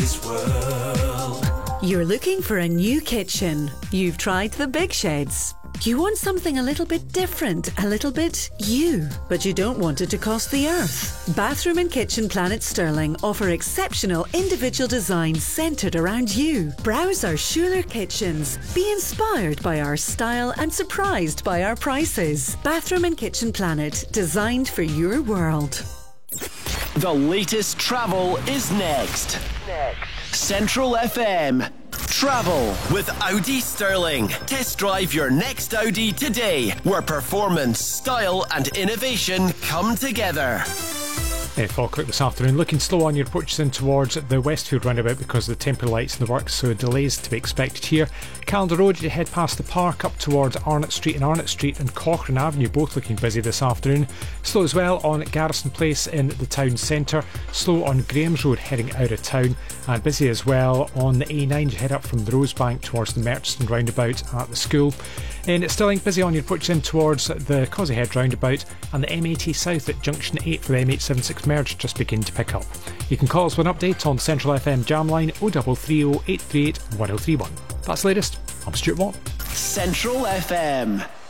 this world. You're looking for a new kitchen. You've tried the big sheds. You want something a little bit different, a little bit you, but you don't want it to cost the earth. Bathroom and Kitchen Planet Stirling offer exceptional individual designs centred around you. Browse our Schuler kitchens. Be inspired by our style and surprised by our prices. Bathroom and Kitchen Planet, designed for your world. The latest travel is next. Central FM. Travel with Audi Stirling. Test drive your next Audi today, where performance, style and innovation come together. 4 o'clock this afternoon. Looking slow on your purchasing towards the Westfield roundabout because of the temporary lights in the works, so delays to be expected here. Calendar Road, you head past the park up towards Arnott Street and Cochrane Avenue, both looking busy this afternoon. Slow as well on Garrison Place in the town centre. Slow on Graham's Road heading out of town, and busy as well on the A9. You head up from the Rosebank towards the Merchiston roundabout at the school. In Stirling, busy on your purchasing towards the Causey Head roundabout, and the M80 South at Junction 8 for the M876 merge just begin to pick up. You can call us with an update on Central FM Jam Line 0330 838 1031. That's the latest. I'm Stuart Watt. Central FM.